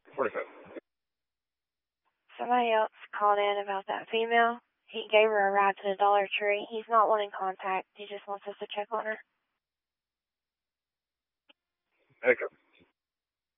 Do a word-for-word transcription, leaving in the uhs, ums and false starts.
forty-five. Somebody else called in about that female. He gave her a ride to the Dollar Tree. He's not wanting contact. He just wants us to check on her. Okay.